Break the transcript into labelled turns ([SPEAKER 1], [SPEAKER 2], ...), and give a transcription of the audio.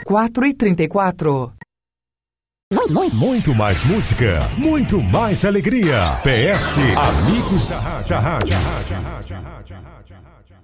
[SPEAKER 1] 4h34.
[SPEAKER 2] Muito mais música, muito mais alegria. PS Amigos da Rádio.